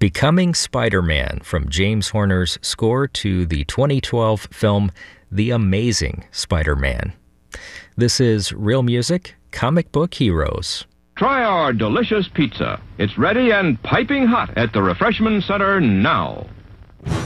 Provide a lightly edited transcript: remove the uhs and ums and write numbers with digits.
Becoming Spider-Man from James Horner's score to the 2012 film The Amazing Spider-Man. This is Real Music, Comic Book Heroes. Try our delicious pizza. It's ready and piping hot at the Refreshment Center now.